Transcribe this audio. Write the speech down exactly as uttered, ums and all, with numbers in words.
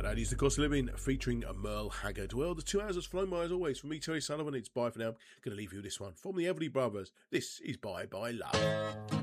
And that is The Cost of Living featuring Merle Haggard. Well, the two hours has flown by as always. From me, Terry Sullivan, it's bye for now. Going to leave you with this one from the Everly Brothers. This is Bye Bye Love.